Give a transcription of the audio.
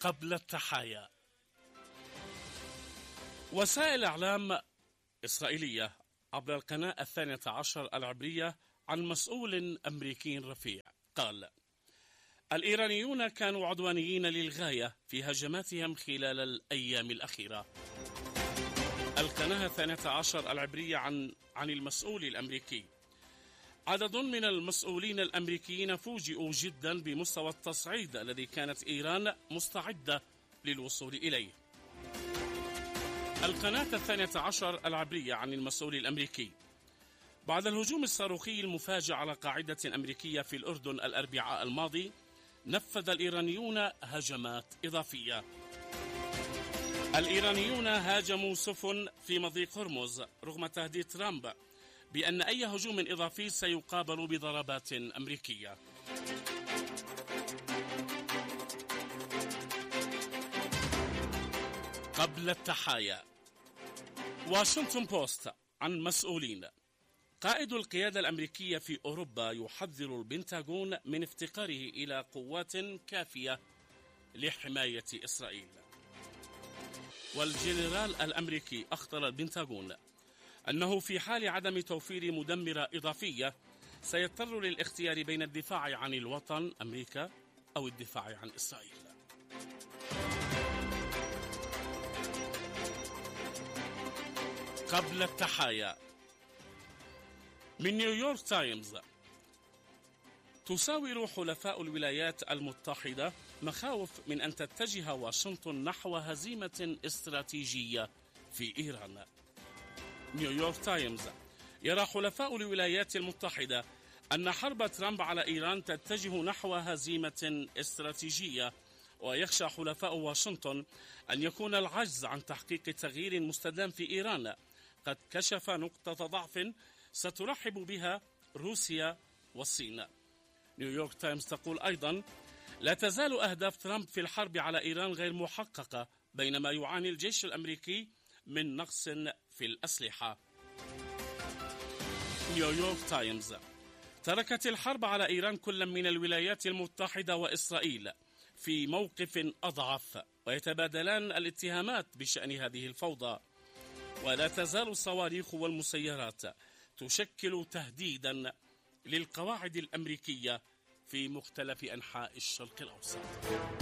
قبل التحايا. وسائل إعلام إسرائيلية عبر القناة 12 العبرية عن مسؤول أمريكي رفيع قال: الإيرانيون كانوا عدوانيين للغاية في هجماتهم خلال الأيام الأخيرة. القناة 12 العبرية عن المسؤول الأمريكي: عدد من المسؤولين الأمريكيين فوجئوا جدا بمستوى التصعيد الذي كانت إيران مستعدة للوصول إليه. القناة 12 العبرية عن المسؤول الأمريكي: بعد الهجوم الصاروخي المفاجئ على قاعدة أمريكية في الأردن الأربعاء الماضي، نفذ الإيرانيون هجمات إضافية. الإيرانيون هاجموا سفن في مضيق هرمز رغم تهديد ترامب بأن أي هجوم إضافي سيقابل بضربات أمريكية. قبل التحايا. واشنطن بوست عن مسؤولين: قائد القيادة الأمريكية في أوروبا يحذر البنتاغون من افتقاره إلى قوات كافية لحماية إسرائيل. والجنرال الأمريكي أخطر البنتاغون أنه في حال عدم توفير مدمرة إضافية سيضطر للاختيار بين الدفاع عن الوطن أمريكا أو الدفاع عن إسرائيل. قبل التحايا. من نيويورك تايمز: تساور حلفاء الولايات المتحدة مخاوف من أن تتجه واشنطن نحو هزيمة استراتيجية في إيران. نيويورك تايمز: يرى حلفاء الولايات المتحدة أن حرب ترامب على إيران تتجه نحو هزيمة استراتيجية، ويخشى حلفاء واشنطن أن يكون العجز عن تحقيق تغيير مستدام في إيران قد كشف نقطة ضعف سترحب بها روسيا والصين. نيويورك تايمز تقول أيضا: لا تزال أهداف ترامب في الحرب على إيران غير محققة بينما يعاني الجيش الأمريكي من نقص في الأسلحة. نيويورك تايمز: تركت الحرب على إيران كل من الولايات المتحدة وإسرائيل في موقف أضعف، ويتبادلان الاتهامات بشأن هذه الفوضى، ولا تزال الصواريخ والمسيرات تشكل تهديدا للقواعد الأمريكية في مختلف أنحاء الشرق الأوسط.